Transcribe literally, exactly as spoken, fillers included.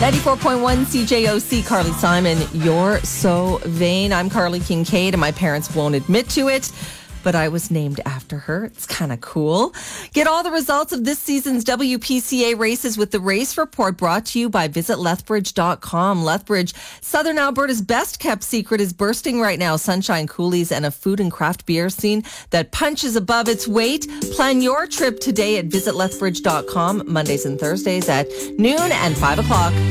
ninety-four point one C J O C, Carly Simon, you're so vain. I'm Carly Kincaid, and my parents won't admit to it, but I was named after her. It's kind of cool. Get all the results of this season's W P C A races with the Race Report, brought to you by visit lethbridge dot com. Lethbridge, Southern Alberta's best kept secret, is bursting right now. Sunshine Coolies and a food and craft beer scene that punches above its weight. Plan your trip today at visit lethbridge dot com, Mondays and Thursdays at noon and five o'clock.